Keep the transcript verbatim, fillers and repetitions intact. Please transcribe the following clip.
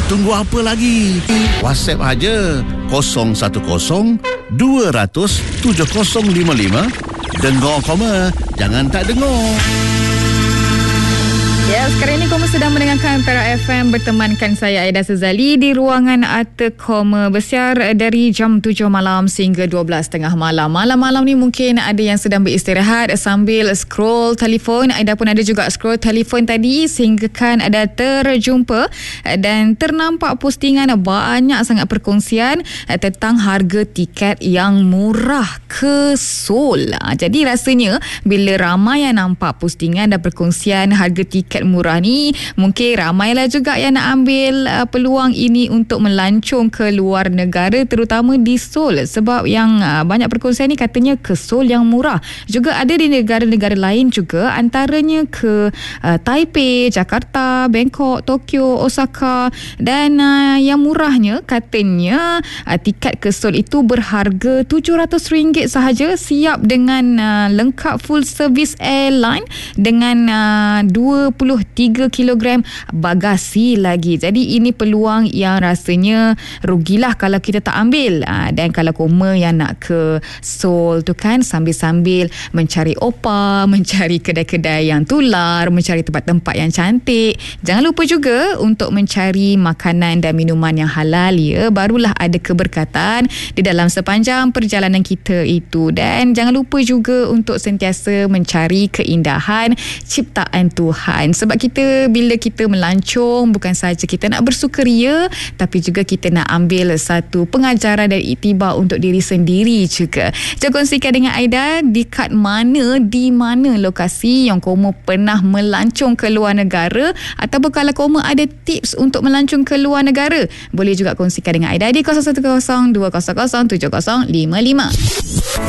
Tunggu apa lagi? WhatsApp aja kosong satu kosong dua kosong tujuh kosong lima lima. Dengar koma, jangan tak dengar. Ya, sekarang ini kamu sedang mendengarkan Perak F M bertemankan saya Aida Sezali di ruangan Arta Koma bersiar dari jam tujuh malam sehingga dua belas tengah malam. Malam-malam ni mungkin ada yang sedang beristirahat sambil scroll telefon. Aida pun ada juga scroll telefon tadi sehingga kan ada terjumpa dan ternampak postingan banyak sangat perkongsian tentang harga tiket yang murah ke Seoul. Jadi rasanya bila ramai yang nampak postingan dan perkongsian harga tiket murah ni, mungkin ramailah juga yang nak ambil uh, peluang ini untuk melancong ke luar negara, terutama di Seoul, sebab yang uh, banyak perkongsian ni katanya ke Seoul yang murah. Juga ada di negara-negara lain juga, antaranya ke uh, Taipei, Jakarta, Bangkok, Tokyo, Osaka, dan uh, yang murahnya katanya uh, tiket ke Seoul itu berharga tujuh ratus ringgit sahaja, siap dengan uh, lengkap full service airline dengan uh, dua puluh tiga kilogram bagasi lagi. Jadi ini peluang yang rasanya rugilah kalau kita tak ambil. Aa, dan kalau koma yang nak ke Seoul tu kan sambil-sambil mencari opa, mencari kedai-kedai yang tular, mencari tempat-tempat yang cantik. Jangan lupa juga untuk mencari makanan dan minuman yang halal, ya. Barulah ada keberkatan di dalam sepanjang perjalanan kita itu. Dan jangan lupa juga untuk sentiasa mencari keindahan ciptaan Tuhan. Sebab kita bila kita melancong, bukan sahaja kita nak bersukaria, tapi juga kita nak ambil satu pengajaran dan iktibar untuk diri sendiri juga. Jom kongsikan dengan Aida dekat mana, di mana lokasi yang kamu pernah melancong ke luar negara, ataupun kalau kamu ada tips untuk melancong ke luar negara, boleh juga kongsikan dengan Aida di kosong satu kosong dua kosong kosong tujuh kosong lima lima.